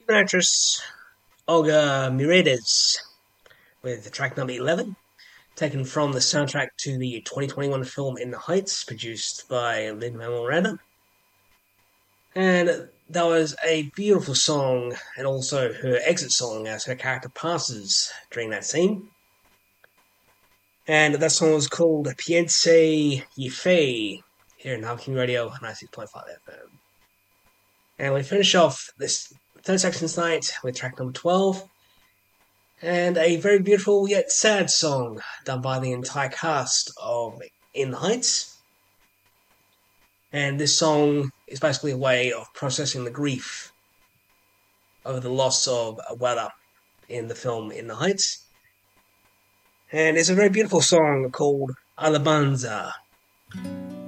Cuban actress Olga Miredes with track number 11, taken from the soundtrack to the 2021 film In the Heights, produced by Lin-Manuel Miranda. And that was a beautiful song, and also her exit song as her character passes during that scene. And that song was called Piense y Fe, here in Hub King Radio 96.5 FM. And we finish off this third section tonight with track number 12, and a very beautiful yet sad song done by the entire cast of In the Heights. And this song is basically a way of processing the grief over the loss of Abuela in the film In the Heights. And it's a very beautiful song called Alabanza.